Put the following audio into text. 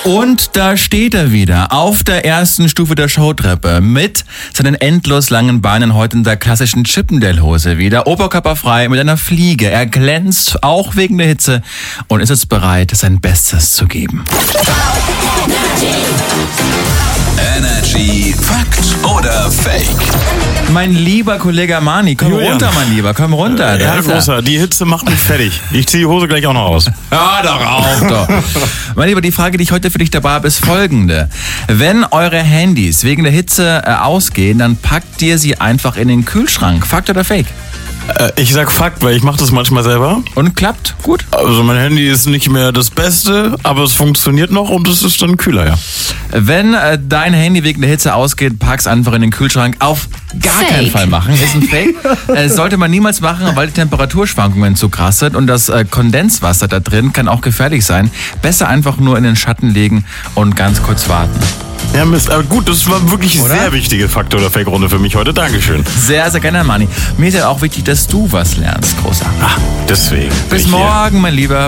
Und da steht er wieder, auf der ersten Stufe der Showtreppe, mit seinen endlos langen Beinen heute in der klassischen Chippendale-Hose wieder, oberkörperfrei mit einer Fliege. Er glänzt, auch wegen der Hitze, und ist jetzt bereit, sein Bestes zu geben. Energy Fakt oder Fake? Mein lieber Kollege Armani, komm Julian. runter, mein Lieber, komm runter. Ja, Großer, die Hitze macht mich fertig. Ich ziehe die Hose gleich auch noch aus. Hör doch auf, doch. Mein Lieber, die Frage, die ich heute für dich dabei habe, ist folgende. Wenn eure Handys wegen der Hitze ausgehen, dann packt ihr sie einfach in den Kühlschrank. Fakt oder Fake? Ich sag Fakt, weil ich mache das manchmal selber. Und klappt? Gut. Also mein Handy ist nicht mehr das Beste, aber es funktioniert noch und es ist dann kühler, ja. Wenn dein Handy wegen der Hitze ausgeht, pack's einfach in den Kühlschrank. Auf gar keinen Fall machen. Ist ein Fake. Sollte man niemals machen, weil die Temperaturschwankungen zu krass sind und das Kondenswasser da drin kann auch gefährlich sein. Besser einfach nur in den Schatten legen und ganz kurz warten. Ja, Mist. Aber gut, das war wirklich sehr wichtige Fakt- oder Fake-Runde für mich heute. Dankeschön. Sehr, sehr gerne, Manni. Mir ist ja auch wichtig, dass du was lernst, Großer. Deswegen. Bis morgen, mein Lieber.